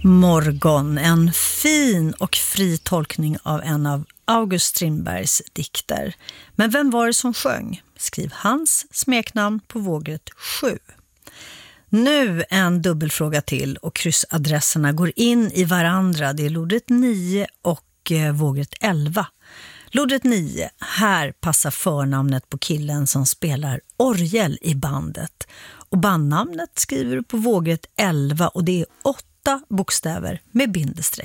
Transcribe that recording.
morgon. En fin och fri tolkning av en av August Strindbergs dikter. Men vem var det som sjöng? Skriv hans smeknamn på vågrätt 7. Nu en dubbelfråga till och kryssadresserna går in i varandra. Det är lodrätt 9 och vågrätt 11. Lodrätt 9, här passar förnamnet på killen som spelar orgel i bandet. Och bandnamnet skriver du på vågrätt 11 och det är 8 bokstäver med bindestreck.